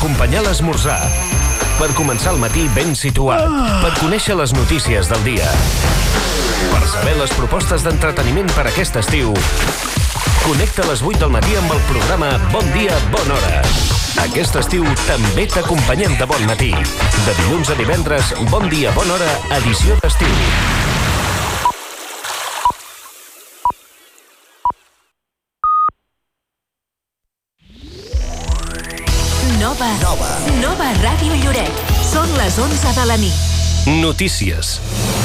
acompanyar l'esmorzar, per començar el matí ben situat, per conèixer les notícies del dia, per saber les propostes d'entreteniment per aquest estiu. Connecta a les 8 del matí amb el programa Bon Dia, Bona Hora. Aquest estiu també t'acompanyem de bon matí. De dilluns a divendres, Bon Dia, Bona Hora, edició d'estiu. Nova Ràdio Lloret. Són les 11 de la nit. Notícies.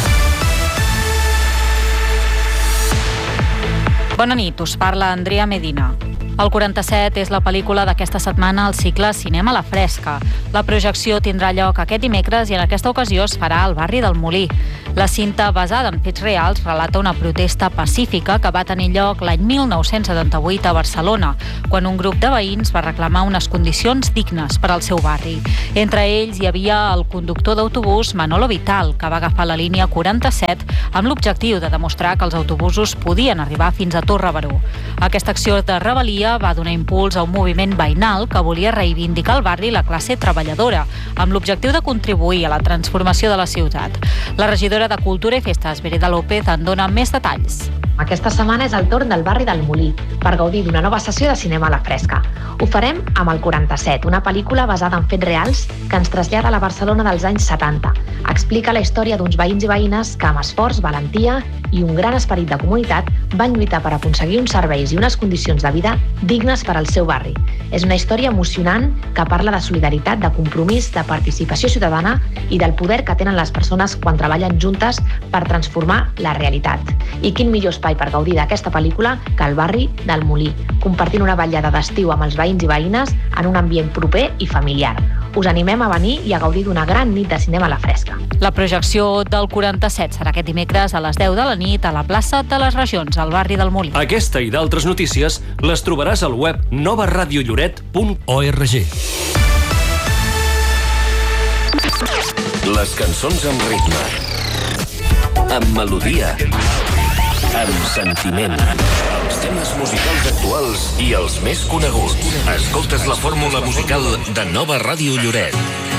Bona nit, us parla Andrea Medina. El 47 és la pel·lícula d'aquesta setmana al cicle Cinema a la Fresca. La projecció tindrà lloc aquest dimecres i en aquesta ocasió es farà al barri del Molí. La cinta, basada en fets reals, relata una protesta pacífica que va tenir lloc l'any 1978 a Barcelona, quan un grup de veïns va reclamar unes condicions dignes per al seu barri. Entre ells hi havia el conductor d'autobús Manolo Vital, que va agafar la línia 47 amb l'objectiu de demostrar que els autobusos podien arribar fins a Torre Baró. Aquesta acció de rebel·lia va donar impuls a un moviment veïnal que volia reivindicar el barri i la classe treballadora, amb l'objectiu de contribuir a la transformació de la ciutat. La regidora de Cultura i Festes, Vereda López, en dona més detalls. Aquesta setmana és el torn del barri del Molí per gaudir d'una nova sessió de cinema a la fresca. Ho farem amb el 47, una pel·lícula basada en fets reals que ens trasllada a la Barcelona dels anys 70. Explica la història d'uns veïns i veïnes que amb esforç, valentia i un gran esperit de comunitat van lluitar per aconseguir uns serveis i unes condicions de vida dignes per al seu barri. És una història emocionant que parla de solidaritat, de compromís, de participació ciutadana i del poder que tenen les persones quan treballen juntes per transformar la realitat. I quin millor espai per gaudir d'aquesta pel·lícula que el barri del Molí, compartint una vetllada d'estiu amb els veïns i veïnes en un ambient proper i familiar. Us animem a venir i a gaudir d'una gran nit de cinema a la fresca. La projecció del 47 serà aquest dimecres a les 10 de la nit a la plaça de les Regions, al barri del Molí. Aquesta i d'altres notícies les trobaràs al web novaradiolloret.org. Les cançons amb ritme, amb melodia, amb sentiment. Els temes musicals actuals i els més coneguts. Escoltes la fórmula musical de Nova Ràdio Lloret.